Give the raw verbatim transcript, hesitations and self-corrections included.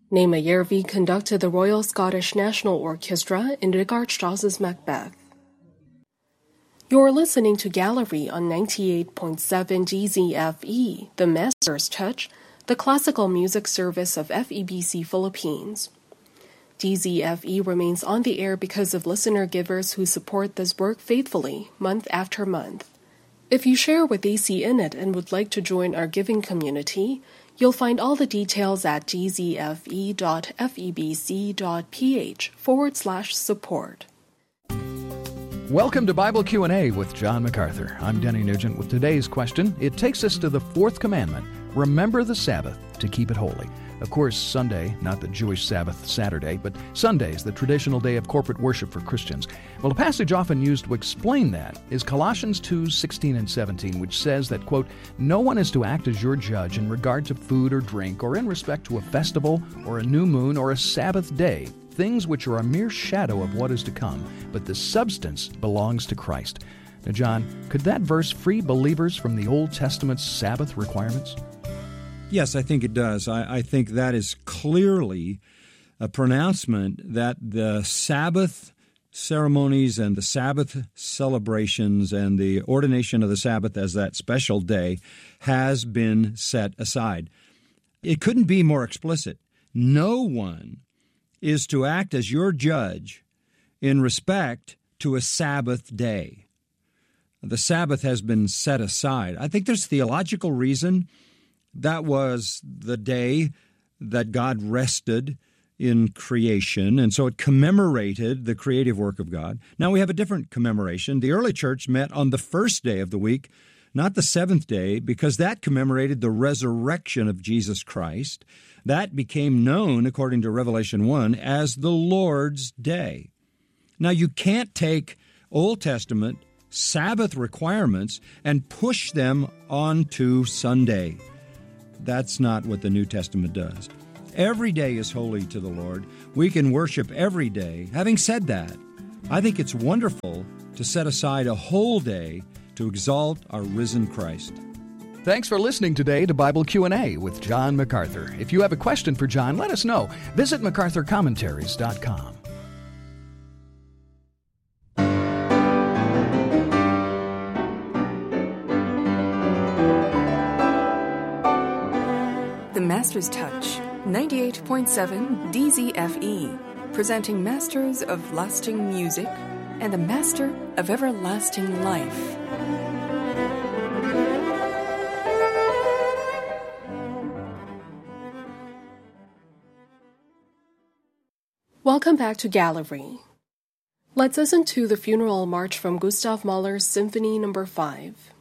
Naima Järvi conducted the Royal Scottish National Orchestra in Richard Strauss's Macbeth. You're listening to Gallery on ninety-eight point seven D Z F E, the Master's Touch, the classical music service of F E B C Philippines. D Z F E remains on the air because of listener givers who support this work faithfully, month after month. If you share with A C N it and would like to join our giving community, you'll find all the details at gzfe.febc.ph forward slash support. Welcome to Bible Q and A with John MacArthur. I'm Denny Nugent with today's question. It takes us to the fourth commandment, remember the Sabbath to keep it holy. Of course, Sunday, not the Jewish Sabbath, Saturday, but Sunday is the traditional day of corporate worship for Christians. Well, a passage often used to explain that is Colossians two, sixteen and seventeen, which says that, quote, no one is to act as your judge in regard to food or drink or in respect to a festival or a new moon or a Sabbath day, things which are a mere shadow of what is to come, but the substance belongs to Christ. Now, John, could that verse free believers from the Old Testament's Sabbath requirements? Yes, I think it does. I, I think that is clearly a pronouncement that the Sabbath ceremonies and the Sabbath celebrations and the ordination of the Sabbath as that special day has been set aside. It couldn't be more explicit. No one is to act as your judge in respect to a Sabbath day. The Sabbath has been set aside. I think there's theological reason. That was the day that God rested in creation, and so it commemorated the creative work of God. Now we have a different commemoration. The early church met on the first day of the week, not the seventh day, because that commemorated the resurrection of Jesus Christ. That became known, according to Revelation one, as the Lord's Day. Now you can't take Old Testament Sabbath requirements and push them onto Sunday. That's not what the New Testament does. Every day is holy to the Lord. We can worship every day. Having said that, I think it's wonderful to set aside a whole day to exalt our risen Christ. Thanks for listening today to Bible Q and A with John MacArthur. If you have a question for John, let us know. Visit macarthur commentaries dot com. The Master's Touch, ninety-eight point seven D Z F E, presenting Masters of Lasting Music and the Master of Everlasting Life. Welcome back to Gallery. Let's listen to the funeral march from Gustav Mahler's Symphony Number five.